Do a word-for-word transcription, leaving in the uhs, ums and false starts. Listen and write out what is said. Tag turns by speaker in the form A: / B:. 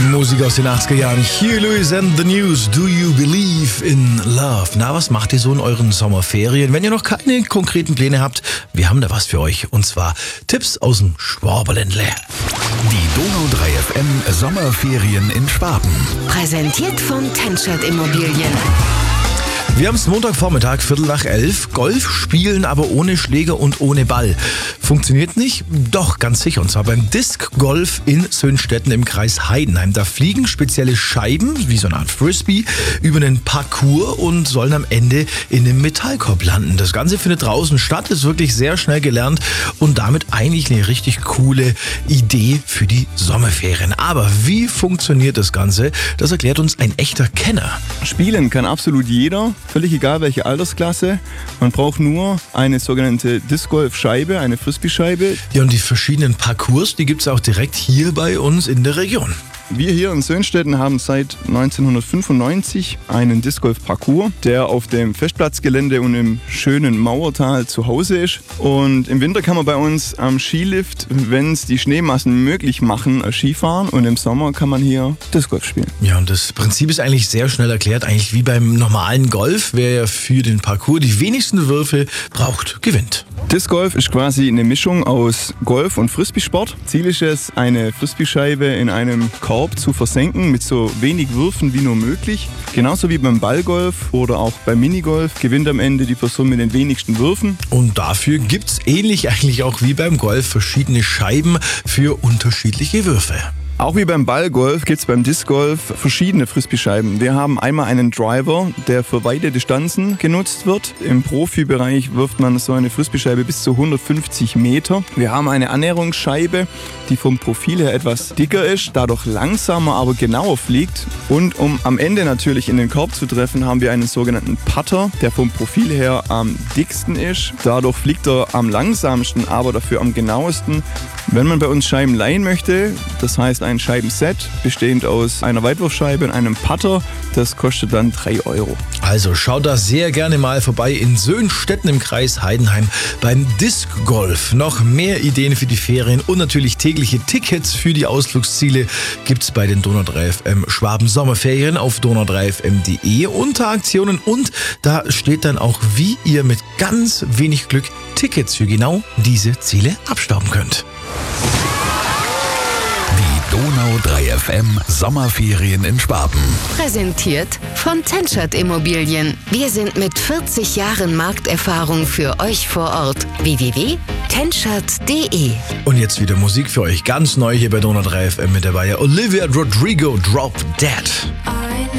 A: Musik aus den achtziger Jahren. Huey Lewis and the News. Do you believe in love? Na, was macht ihr so in euren Sommerferien? Wenn ihr noch keine konkreten Pläne habt, wir haben da was für euch. Und zwar Tipps aus dem Schwaberländle.
B: Die Donau drei F M Sommerferien in Schwaben.
C: Präsentiert von Tenschert Immobilien.
A: Wir haben es Montagvormittag, Viertel nach elf. Golf spielen, aber ohne Schläger und ohne Ball. Funktioniert nicht? Doch, ganz sicher. Und zwar beim Disc Golf in Sönstetten im Kreis Heidenheim. Da fliegen spezielle Scheiben, wie so eine Art Frisbee, über einen Parcours und sollen am Ende in einem Metallkorb landen. Das Ganze findet draußen statt, ist wirklich sehr schnell gelernt und damit eigentlich eine richtig coole Idee für die Sommerferien. Aber wie funktioniert das Ganze? Das erklärt uns ein echter Kenner.
D: Spielen kann absolut jeder. Völlig egal welche Altersklasse. Man braucht nur eine sogenannte Disc-Golf-Scheibe, eine Frisbee-Scheibe.
A: Ja, und die verschiedenen Parcours, die gibt es auch direkt hier bei uns in der Region.
D: Wir hier in Sönstetten haben seit neunzehnhundertfünfundneunzig einen Disc-Golf-Parcours, der auf dem Festplatzgelände und im schönen Mauertal zu Hause ist. Und im Winter kann man bei uns am Skilift, wenn es die Schneemassen möglich machen, Skifahren. Und im Sommer kann man hier Disc-Golf spielen.
A: Ja, und das Prinzip ist eigentlich sehr schnell erklärt, eigentlich wie beim normalen Golf. Wer für den Parcours die wenigsten Würfe braucht, gewinnt.
D: Disc Golf ist quasi eine Mischung aus Golf und Frisbee-Sport. Ziel ist es, eine Frisbee-Scheibe in einem Korb zu versenken mit so wenig Würfen wie nur möglich. Genauso wie beim Ballgolf oder auch beim Minigolf gewinnt am Ende die Person mit den wenigsten Würfen.
A: Und dafür gibt es ähnlich eigentlich auch wie beim Golf verschiedene Scheiben für unterschiedliche Würfe.
D: Auch wie beim Ballgolf gibt es beim Discgolf verschiedene Frisbee-Scheiben. Wir haben einmal einen Driver, der für weite Distanzen genutzt wird. Im Profibereich wirft man so eine Frisbee-Scheibe bis zu hundertfünfzig Meter. Wir haben eine Annäherungsscheibe, die vom Profil her etwas dicker ist, dadurch langsamer, aber genauer fliegt. Und um am Ende natürlich in den Korb zu treffen, haben wir einen sogenannten Putter, der vom Profil her am dicksten ist. Dadurch fliegt er am langsamsten, aber dafür am genauesten. Wenn man bei uns Scheiben leihen möchte, das heißt ein Scheibenset bestehend aus einer Weitwurfscheibe und einem Putter, das kostet dann drei Euro.
A: Also schaut da sehr gerne mal vorbei in Sönstetten im Kreis Heidenheim beim Disc Golf. Noch mehr Ideen für die Ferien und natürlich tägliche Tickets für die Ausflugsziele gibt's bei den Donau drei F M Schwaben Sommerferien auf donau drei f m punkt de unter Aktionen und da steht dann auch, wie ihr mit ganz wenig Glück Tickets für genau diese Ziele abstauben könnt.
B: Donau drei F M Sommerferien in Schwaben.
C: Präsentiert von Tenschert Immobilien. Wir sind mit vierzig Jahren Markterfahrung für euch vor Ort. w w w punkt tenschert punkt de.
A: Und jetzt wieder Musik für euch ganz neu hier bei Donau drei F M mit dabei. Olivia Rodrigo, Drop Dead.